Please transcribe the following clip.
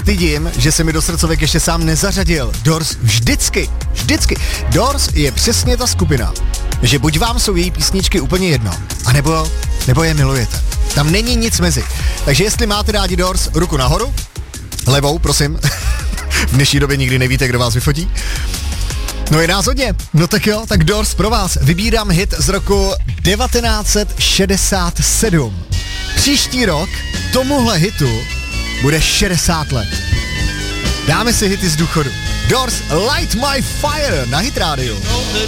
stydím, že se mi do srdcovek ještě sám nezařadil. Doors vždycky. Doors je přesně ta skupina, že buď vám jsou její písničky úplně jedno, anebo je milujete. Tam není nic mezi. Takže jestli máte rádi Doors, ruku nahoru, levou, prosím. V dnešní době nikdy nevíte, kdo vás vyfotí. No je nás hodně. No tak jo, tak Doors pro vás. Vybírám hit z roku 1967. Příští rok tomuhle hitu bude 60 let. Dáme si hity z důchodu. Doors Light My Fire na Hit Radio.